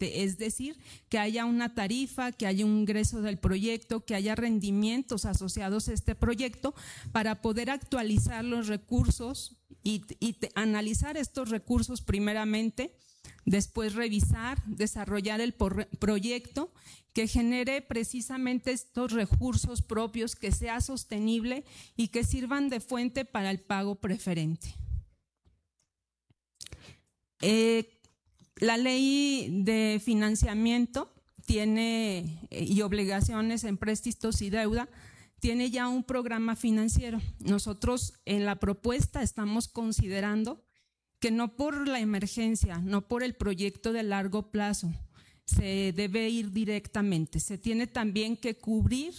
es decir, que haya una tarifa, que haya un ingreso del proyecto, que haya rendimientos asociados a este proyecto para poder actualizar los recursos y analizar estos recursos primeramente, después revisar, desarrollar el proyecto que genere precisamente estos recursos propios, que sea sostenible y que sirvan de fuente para el pago preferente. La ley de financiamiento tiene y obligaciones en préstitos y deuda, tiene ya un programa financiero. Nosotros en la propuesta estamos considerando que no por la emergencia, no por el proyecto de largo plazo, se debe ir directamente. Se tiene también que cubrir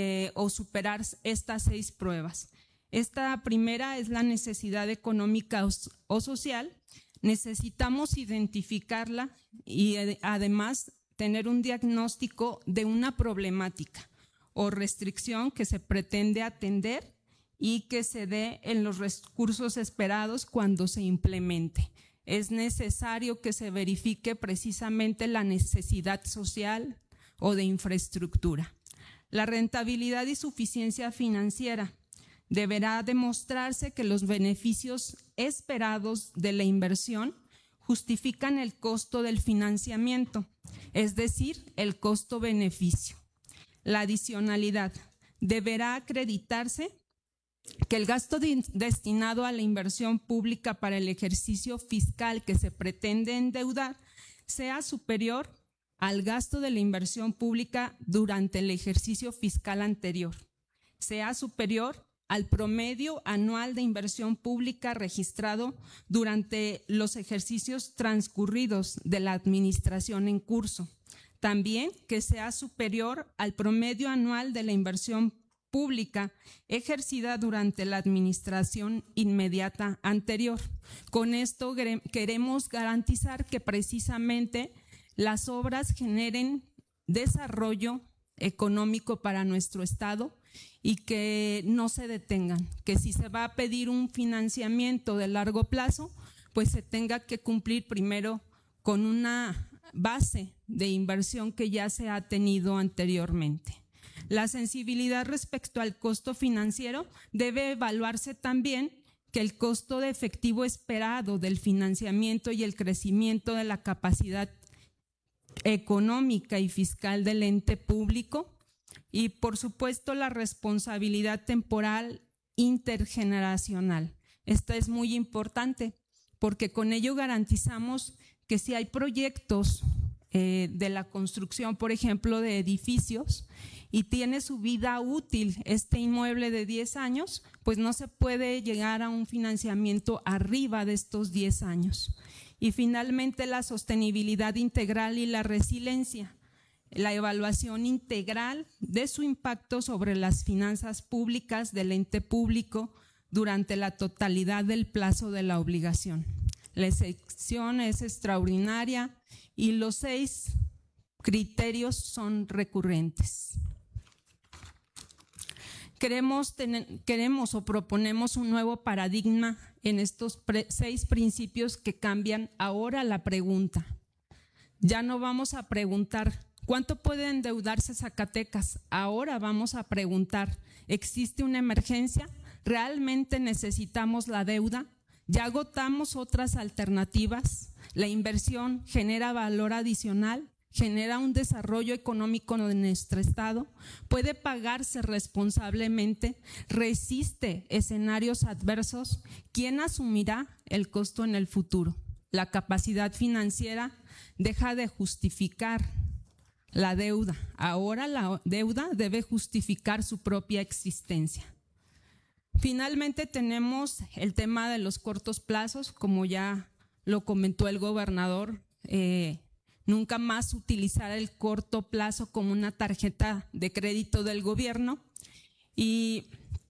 o superar estas 6 pruebas. Esta primera es la necesidad económica o social. Necesitamos identificarla y además tener un diagnóstico de una problemática o restricción que se pretende atender y que se dé en los recursos esperados cuando se implemente. Es necesario que se verifique precisamente la necesidad social o de infraestructura. La rentabilidad y suficiencia financiera. Deberá demostrarse que los beneficios esperados de la inversión justifican el costo del financiamiento, es decir, el costo-beneficio. La adicionalidad. Deberá acreditarse que el gasto destinado a la inversión pública para el ejercicio fiscal que se pretende endeudar sea superior al gasto de la inversión pública durante el ejercicio fiscal anterior, sea superior al promedio anual de inversión pública registrado durante los ejercicios transcurridos de la administración en curso. También que sea superior al promedio anual de la inversión pública ejercida durante la administración inmediata anterior. Con esto queremos garantizar que precisamente las obras generen desarrollo económico para nuestro Estado y que no se detengan, que si se va a pedir un financiamiento de largo plazo, pues se tenga que cumplir primero con una base de inversión que ya se ha tenido anteriormente. La sensibilidad respecto al costo financiero debe evaluarse también que el costo de efectivo esperado del financiamiento y el crecimiento de la capacidad económica y fiscal del ente público y, por supuesto, la responsabilidad temporal intergeneracional. Esta es muy importante porque con ello garantizamos que si hay proyectos de la construcción, por ejemplo, de edificios y tiene su vida útil este inmueble de 10 años, pues no se puede llegar a un financiamiento arriba de estos 10 años. Y finalmente la sostenibilidad integral y la resiliencia, la evaluación integral de su impacto sobre las finanzas públicas del ente público durante la totalidad del plazo de la obligación. La excepción es extraordinaria y los 6 criterios son recurrentes. Queremos o proponemos un nuevo paradigma en estos 6 principios que cambian ahora la pregunta. Ya no vamos a preguntar ¿cuánto puede endeudarse Zacatecas? Ahora vamos a preguntar, ¿existe una emergencia? ¿Realmente necesitamos la deuda? ¿Ya agotamos otras alternativas? ¿La inversión genera valor adicional? ¿Genera un desarrollo económico de nuestro Estado? ¿Puede pagarse responsablemente? ¿Resiste escenarios adversos? ¿Quién asumirá el costo en el futuro? La capacidad financiera deja de justificar la deuda. Ahora la deuda debe justificar su propia existencia. Finalmente tenemos el tema de los cortos plazos, como ya lo comentó el gobernador, nunca más utilizar el corto plazo como una tarjeta de crédito del gobierno. Y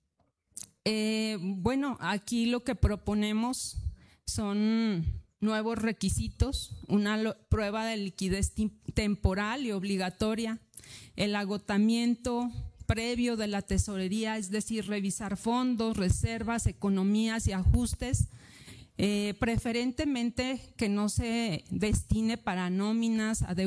bueno, aquí lo que proponemos son nuevos requisitos, una prueba de liquidez temporal y obligatoria, el agotamiento previo de la tesorería, es decir, revisar fondos, reservas, economías y ajustes, preferentemente que no se destine para nóminas,